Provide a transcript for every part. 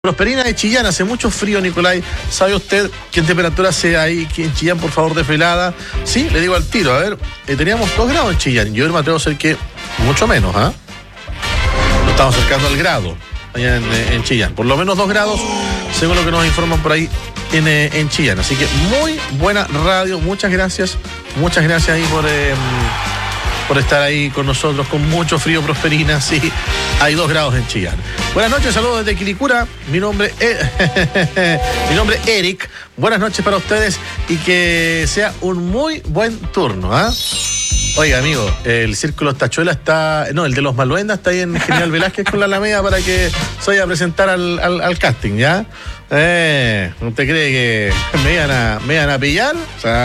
Prosperina de Chillán, hace mucho frío, Nicolai. ¿Sabe usted qué temperatura hace ahí en Chillán, por favor, desvelada? Sí, le digo al tiro, a ver, teníamos 2 grados en Chillán. Yo me atrevo a decir que mucho menos, ¿ah? Nos estamos acercando al grado allá en Chillán. Por lo menos 2 grados, según lo que nos informan por ahí en Chillán. Así que muy buena radio, muchas gracias ahí por estar ahí con nosotros, con mucho frío, Prosperina, sí, hay 2 grados en Chillán. Buenas noches, saludos desde Quilicura, mi nombre es Eric, buenas noches para ustedes y que sea un muy buen turno, ¿ah? Oiga, amigo, el Círculo Tachuela el de los Maluendas está ahí en General Velázquez con la Alameda para que se vaya a presentar al casting, ¿ya? ¿Usted cree que me iban a pillar?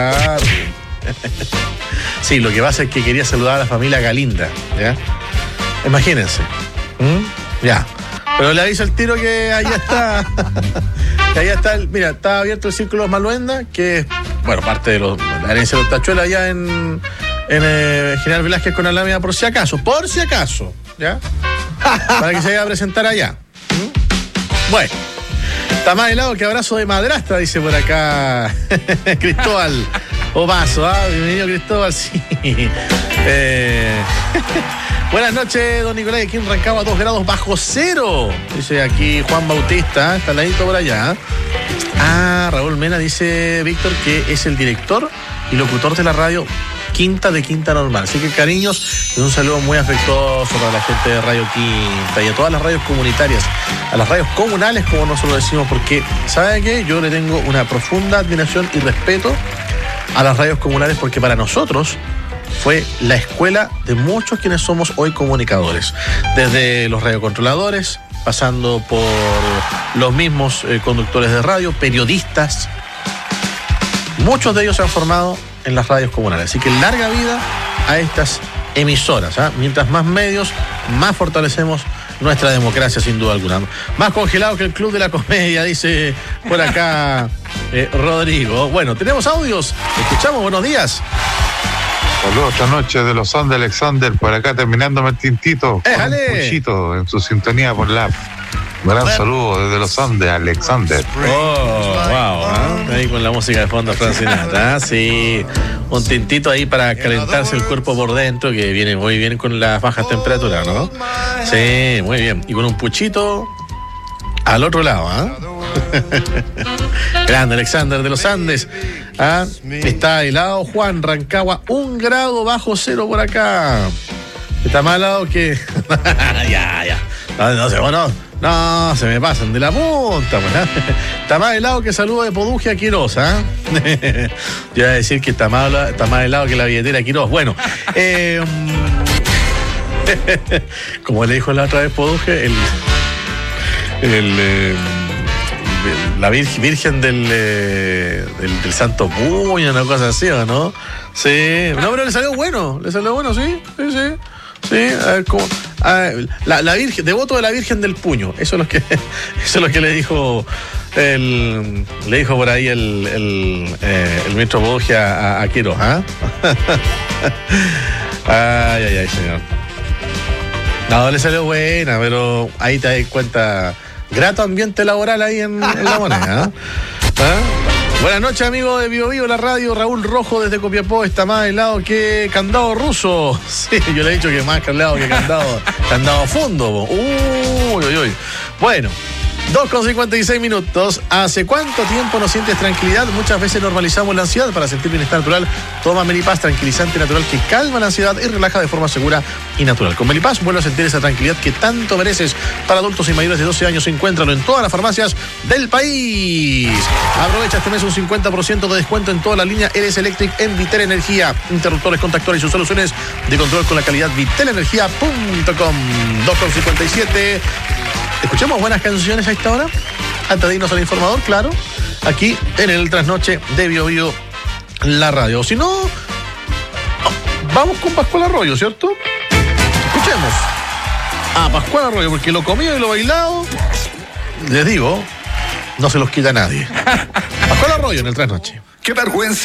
Sí, lo que pasa es que quería saludar a la familia Galinda, ¿ya? Imagínense. Ya. Pero le aviso al tiro que allá está. Que allá está, mira, está abierto el Círculo de los Maluendas, que es, bueno, parte de la herencia de los Tachuelas allá en General Velázquez con Alameda, por si acaso, ¿ya? Para que se vaya a presentar allá. Bueno. Está más helado que abrazo de madrastra, dice por acá Cristóbal Opaso, bienvenido Cristóbal, sí. Buenas noches, don Nicolai, aquí en Rancagua 2 grados bajo cero, dice aquí Juan Bautista, está al ladito por allá. Raúl Mena dice Víctor que es el director y locutor de la radio Quinta de Quinta Normal. Así que cariños, un saludo muy afectuoso para la gente de Radio Quinta y a todas las radios comunitarias, a las radios comunales, como nosotros decimos, porque, ¿sabe qué? Yo le tengo una profunda admiración y respeto a las radios comunales porque para nosotros fue la escuela de muchos quienes somos hoy comunicadores. Desde los radiocontroladores, pasando por los mismos conductores de radio, periodistas. Muchos de ellos se han formado en las radios comunales. Así que larga vida a estas emisoras. Mientras más medios, más fortalecemos nuestra democracia, sin duda alguna. Más congelado que el Club de la Comedia, dice por acá Rodrigo. Bueno, tenemos audios. Escuchamos, buenos días. Saludos esta noche de los Andes, Alexander, por acá terminándome el tintito. Con un puchito en su sintonía por la... Gran saludo desde los Andes, Alexander. Wow, ahí con la música de fondo, Frank Sinatra, sí. Un tintito ahí para calentarse el cuerpo por dentro, que viene muy bien con las bajas temperaturas, ¿no? Sí, muy bien. Y con un puchito al otro lado, Grande Alexander de los Andes. Está helado, Juan, Rancagua, 1 grado bajo cero por acá. Está más helado que... ya. No, se me pasan de la punta, pues. Está más helado que saludo de Poduje a Quiroz, Yo iba a decir que está más helado que la billetera Quiroz. Bueno, como le dijo la otra vez Poduje, la Virgen del Santo Puño, una cosa así, ¿o no? Sí. No, pero le salió bueno, sí. Sí, a ver cómo. La Virgen, devoto de la Virgen del Puño. Eso es lo que le dijo por ahí el ministro Poduje a Quiroz, Ay, señor. No, le salió buena, pero ahí te das cuenta. Grato ambiente laboral ahí en la moneda, Buenas noches, amigos de Bio Bio, la radio. Raúl Rojo desde Copiapó. Está más helado que candado ruso. Sí, yo le he dicho que más helado que candado fondo. Uy. Bueno, 2:56. ¿Hace cuánto tiempo no sientes tranquilidad? Muchas veces normalizamos la ansiedad. Para sentir bienestar natural, toma Melipaz, tranquilizante natural que calma la ansiedad y relaja de forma segura y natural. Con Melipaz vuelve a sentir esa tranquilidad que tanto mereces. Para adultos y mayores de 12 años, encuéntralo en todas las farmacias del país. Aprovecha este mes un 50% de descuento en toda la línea Eres Electric en Vitel Energía. Interruptores, contactores y sus soluciones de control con la calidad vitelenergia.com. 2:57. Escuchemos buenas canciones a esta hora, antes de irnos al informador, claro, aquí en el trasnoche de Bio Bio, la radio. Si no, vamos con Pascual Arroyo, ¿cierto? Escuchemos a Pascual Arroyo, porque lo comido y lo bailado, les digo, no se los quita nadie. Pascual Arroyo en el trasnoche. ¡Qué vergüenza!